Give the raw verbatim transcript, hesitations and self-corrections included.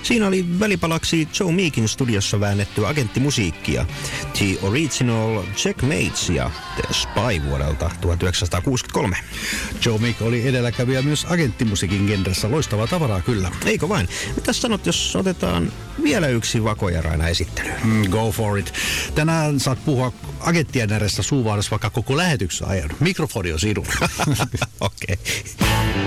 Siinä oli välipalaksi Joe Meekin studiossa väännettyä agenttimusiikkia. The Original Checkmates ja The Spy vuodelta tuhatyhdeksänsataakuusikymmentäkolme. Joe Meek oli edelläkävijä myös agenttimusiikin genressä. Loistavaa tavaraa kyllä. Eikö vain? Mitä sanot, jos otetaan vielä yksi Vakojaraina esittelyyn? Mm, go for it. Tänään saat puhua agenttien ääressä suuvaarassa vaikka koko lähetyksen ajan. Mikrofoni on sinun. Okei. Okay.